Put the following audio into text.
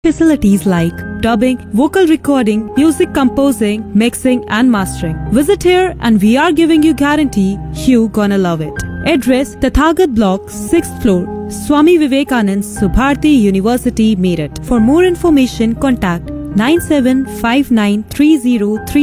facilities like dubbing, vocal recording, music composing, mixing and mastering. Visit here and we are giving you guarantee you gonna love it. Address Tathagat Block, 6th floor, Swami Vivekanand Subharti University, Meerut. For more information, contact 97593030.